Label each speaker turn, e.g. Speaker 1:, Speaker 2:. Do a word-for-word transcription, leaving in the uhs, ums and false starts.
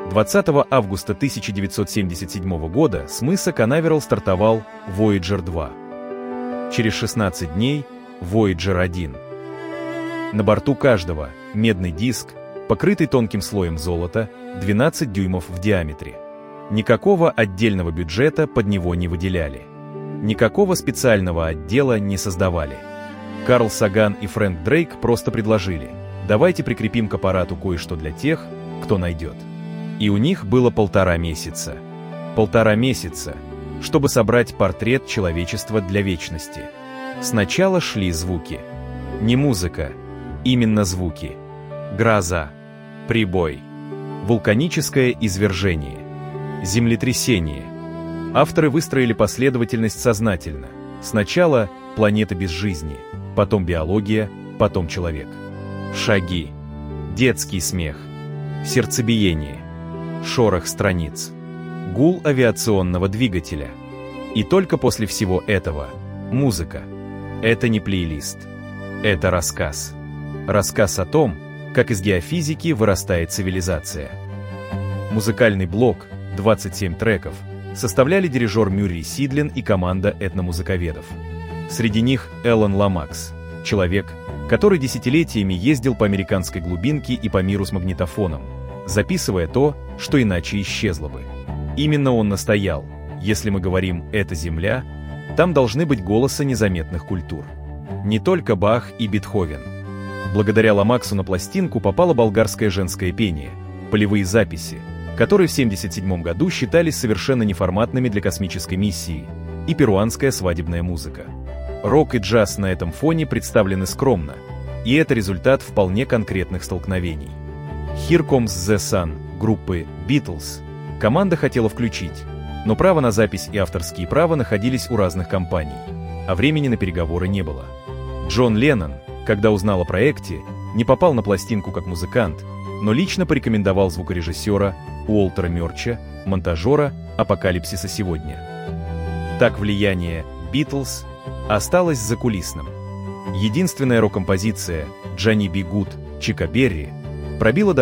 Speaker 1: двадцатого августа тысяча девятьсот семьдесят седьмого года с мыса Канаверал стартовал Вояджер два. Через шестнадцать дней Вояджер один. На борту каждого медный диск, покрытый тонким слоем золота, двенадцать дюймов в диаметре. Никакого отдельного бюджета под него не выделяли. Никакого специального отдела не создавали. Карл Саган и Фрэнк Дрейк просто предложили: давайте прикрепим к аппарату кое-что для тех, кто найдет. И у них было полтора месяца. Полтора месяца, чтобы собрать портрет человечества для вечности. Сначала шли звуки. Не музыка, именно звуки. Гроза, прибой, вулканическое извержение, землетрясение. Авторы выстроили последовательность сознательно. Сначала планета без жизни, потом биология, потом человек. Шаги, детский смех, сердцебиение, шорох страниц, гул авиационного двигателя. И только после всего этого музыка. Это не плейлист. Это рассказ. Рассказ о том, как из геофизики вырастает цивилизация. Музыкальный блок, двадцать семь треков, составляли дирижер Мюррей Сидлин и команда этномузыковедов. Среди них Эллен Ламакс, человек, который десятилетиями ездил по американской глубинке и по миру с магнитофоном, записывая то, что иначе исчезло бы. Именно он настоял: если мы говорим «это земля», там должны быть голоса незаметных культур. Не только Бах и Бетховен. Благодаря Ламаксу на пластинку попало болгарское женское пение, полевые записи, которые в семьдесят седьмом году считались совершенно неформатными для космической миссии, и перуанская свадебная музыка. Рок и джаз на этом фоне представлены скромно, и это результат вполне конкретных столкновений. Here Comes the Sun группы Beatles команда хотела включить, но право на запись и авторские права находились у разных компаний, а времени на переговоры не было. Джон Леннон, когда узнал о проекте, не попал на пластинку как музыкант, но лично порекомендовал звукорежиссера Уолтера Мёрча, монтажера «Апокалипсиса сегодня». Так влияние Beatles осталось закулисным. Единственная рок-композиция «Джонни Би Гуд» Чика Берри пробила